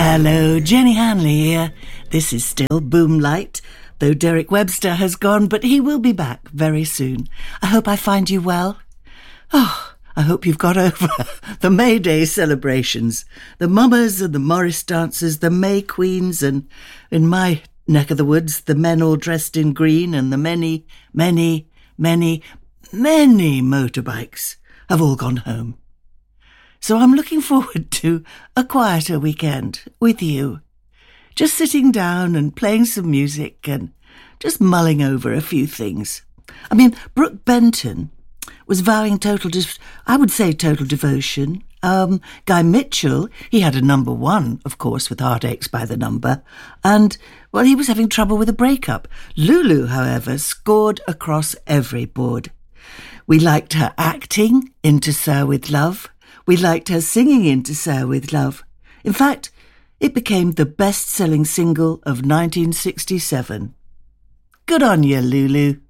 Hello, Jenny Hanley here. This is still Boomlight, though Derek Webster has gone, but he will be back very soon. I hope I find you well. Oh, I hope you've got over the May Day celebrations, the mummers and the Morris dancers, the May Queens, and in my neck of the woods, the men all dressed in green, and the many, many, many, many motorbikes have all gone home. So I'm looking forward to a quieter weekend with you. Just sitting down and playing some music and just mulling over a few things. I mean, Brooke Benton was vowing total devotion. Guy Mitchell, he had a number 1, of course, with Heartaches by the Number. And, well, he was having trouble with a breakup. Lulu, however, scored across every board. We liked her acting in To Sir With Love. We liked her singing in To Sir With Love. In fact, it became the best-selling single of 1967. Good on you, Lulu.